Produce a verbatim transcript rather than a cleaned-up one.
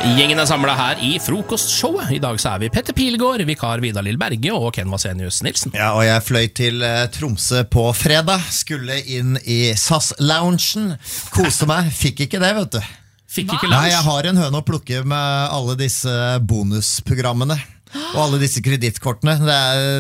Gjengen er samlet her i frokostshowet. I dag så er vi Petter Pilgaard, vikar Vidar Lill Berge og Ken Vasenius Nilsen. Ja, og jeg fløy til uh, Tromsø på fredag. Skulle inn i S A S-loungen. Kose meg, fikk ikke det, vet du. Fikk ikke lounge? Nei, jeg har en høne å plukke med alle disse bonusprogrammene. Og alle disse kredittkortene. Det er